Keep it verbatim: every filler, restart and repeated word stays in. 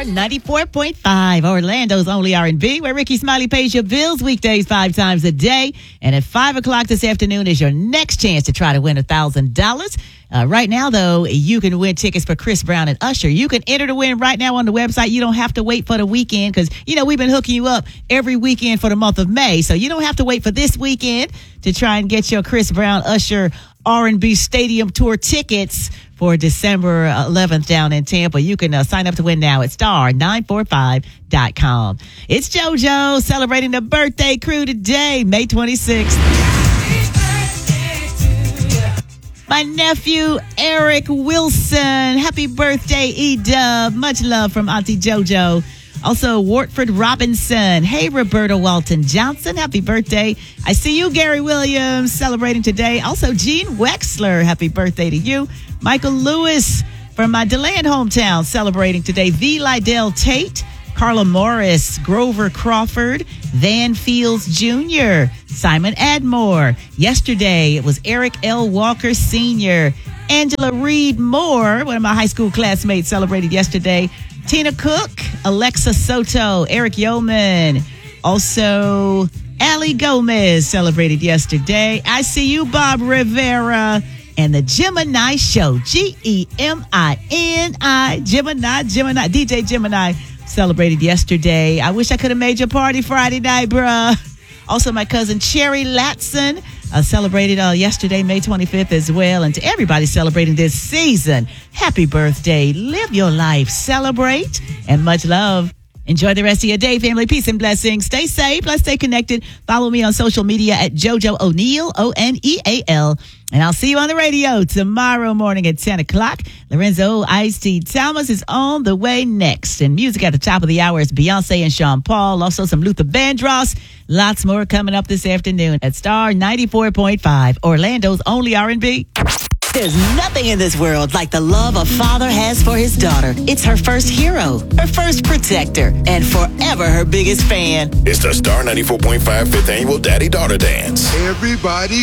ninety-four point five, Orlando's only R and B, where Ricky Smiley pays your bills weekdays five times a day. And at five o'clock this afternoon is your next chance to try to win one thousand dollars. Uh, right now, though, you can win tickets for Chris Brown and Usher. You can enter to win right now on the website. You don't have to wait for the weekend because, you know, we've been hooking you up every weekend for the month of May. So you don't have to wait for this weekend to try and get your Chris Brown, Usher, R and B Stadium Tour tickets for December eleventh down in Tampa. You can uh, sign up to win now at star nine four five dot com. It's JoJo celebrating the birthday crew today, May twenty-sixth. My nephew, Eric Wilson. Happy birthday, E-Dub. Much love from Auntie JoJo. Also, Wartford Robinson. Hey, Roberta Walton Johnson. Happy birthday. I see you, Gary Williams, celebrating today. Also, Gene Wexler. Happy birthday to you. Michael Lewis from my DeLand hometown celebrating today. V. Lydell Tate. Carla Morris, Grover Crawford, Van Fields Junior, Simon Admore. Yesterday, it was Eric L. Walker Senior, Angela Reed Moore, one of my high school classmates, celebrated yesterday. Tina Cook, Alexa Soto, Eric Yeoman. Also, Allie Gomez celebrated yesterday. I see you, Bob Rivera. And the Gemini Show, G E M I N I, Gemini, Gemini, D J Gemini celebrated yesterday. I wish I could have made your party Friday night, bruh. Also, my cousin Cherry Latson uh, celebrated uh, yesterday, May twenty-fifth as well. And to everybody celebrating this season, happy birthday. Live your life. Celebrate. And much love. Enjoy the rest of your day, family. Peace and blessings. Stay safe. Let's stay connected. Follow me on social media at JoJo O'Neal, O N E A L. And I'll see you on the radio tomorrow morning at ten o'clock. Lorenzo Ice-T Thomas is on the way next. And music at the top of the hour is Beyonce and Sean Paul. Also some Luther Vandross. Lots more coming up this afternoon at Star ninety-four point five, Orlando's only R and B. There's nothing in this world like the love a father has for his daughter. It's her first hero, her first protector, and forever her biggest fan. It's the Star ninety-four point five fifth Annual Daddy-Daughter Dance. Everybody